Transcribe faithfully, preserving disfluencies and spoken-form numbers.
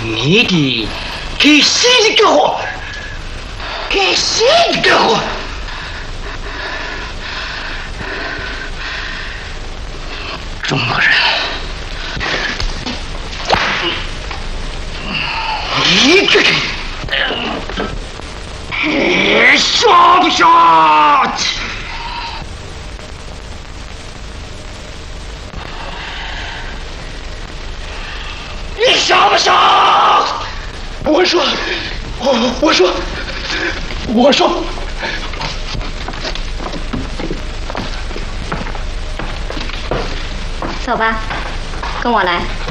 你的给谁的给我？给谁的给我？中国人，一个个，你傻不傻？你傻不傻？我说，我我说，我说， 走吧，跟我来。